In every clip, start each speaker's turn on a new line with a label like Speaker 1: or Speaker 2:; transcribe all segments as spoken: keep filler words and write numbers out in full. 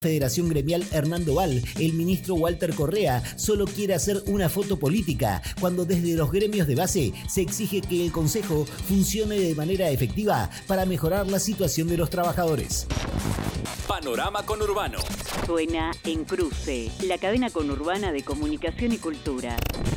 Speaker 1: Federación Gremial Hernando Val, el ministro Walter Correa solo quiere hacer una foto política, cuando desde los gremios de base se exige que el Consejo funcione de manera efectiva para mejorar la situación de los trabajadores.
Speaker 2: Panorama Conurbano.
Speaker 3: Suena en Cruce, la cadena conurbana de comunicación y cultura.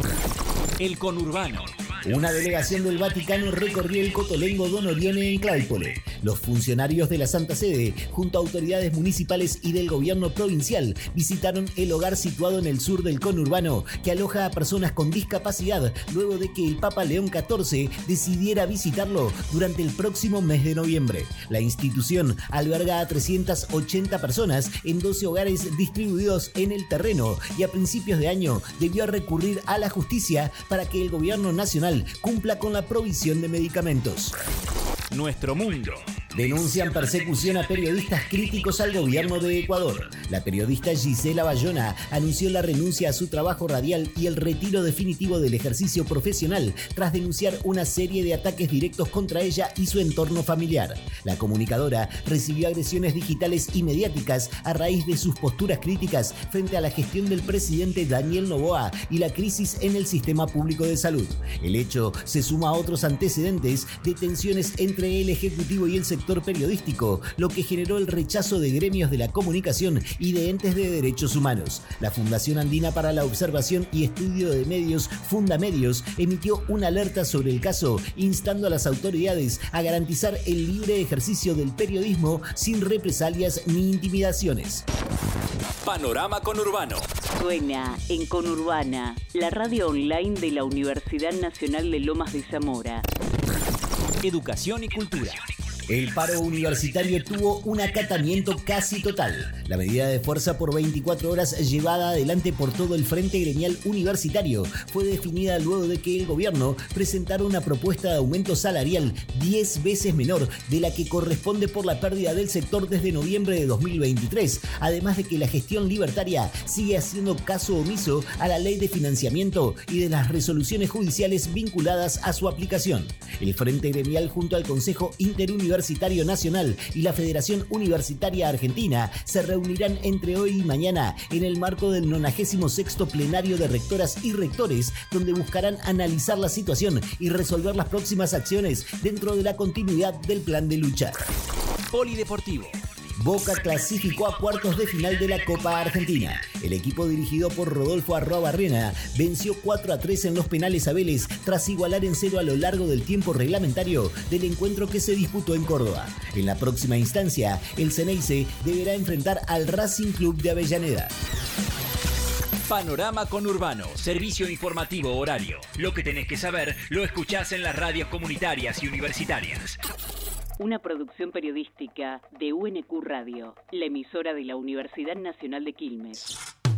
Speaker 2: El Conurbano.
Speaker 1: Una delegación del Vaticano recorrió el Cotolengo Don Orione en Claypole. Los funcionarios de la Santa Sede, junto a autoridades municipales y del gobierno provincial, visitaron el hogar situado en el sur del conurbano, que aloja a personas con discapacidad, luego de que el Papa León catorce decidiera visitarlo durante el próximo mes de noviembre. La institución alberga a trescientas ochenta personas en doce hogares distribuidos en el terreno y a principios de año debió recurrir a la justicia para que el gobierno nacional cumpla con la provisión de medicamentos.
Speaker 2: Nuestro mundo.
Speaker 1: Denuncian persecución a periodistas críticos al gobierno de Ecuador. La periodista Gisela Bayona anunció la renuncia a su trabajo radial y el retiro definitivo del ejercicio profesional tras denunciar una serie de ataques directos contra ella y su entorno familiar. La comunicadora recibió agresiones digitales y mediáticas a raíz de sus posturas críticas frente a la gestión del presidente Daniel Noboa y la crisis en el sistema público de salud. El hecho se suma a otros antecedentes de tensiones entre el Ejecutivo y el sector periodístico, lo que generó el rechazo de gremios de la comunicación y de entes de derechos humanos. La Fundación Andina para la Observación y Estudio de Medios, Fundamedios, emitió una alerta sobre el caso, instando a las autoridades a garantizar el libre ejercicio del periodismo sin represalias ni intimidaciones.
Speaker 2: Panorama Conurbano.
Speaker 3: Suena en Conurbana, la radio online de la Universidad Nacional de Lomas de Zamora.
Speaker 2: Educación y cultura.
Speaker 1: El paro universitario tuvo un acatamiento casi total. La medida de fuerza por veinticuatro horas llevada adelante por todo el Frente Gremial Universitario fue definida luego de que el gobierno presentara una propuesta de aumento salarial diez veces menor de la que corresponde por la pérdida del sector desde noviembre de dos mil veintitrés, además de que la gestión libertaria sigue haciendo caso omiso a la ley de financiamiento y de las resoluciones judiciales vinculadas a su aplicación. El Frente Gremial junto al Consejo Interuniversitario Universitario Nacional y la Federación Universitaria Argentina se reunirán entre hoy y mañana en el marco del nonagésimo sexto plenario de rectoras y rectores, donde buscarán analizar la situación y resolver las próximas acciones dentro de la continuidad del plan de lucha.
Speaker 2: Polideportivo.
Speaker 1: Boca clasificó a cuartos de final de la Copa Argentina. El equipo dirigido por Rodolfo Arruabarrena venció cuatro a tres en los penales a Vélez tras igualar en cero a lo largo del tiempo reglamentario del encuentro que se disputó en Córdoba. En la próxima instancia, el Ceneice deberá enfrentar al Racing Club de Avellaneda.
Speaker 2: Panorama Conurbano, servicio informativo horario. Lo que tenés que saber lo escuchás en las radios comunitarias y universitarias.
Speaker 3: Una producción periodística de U N Q Radio, la emisora de la Universidad Nacional de Quilmes.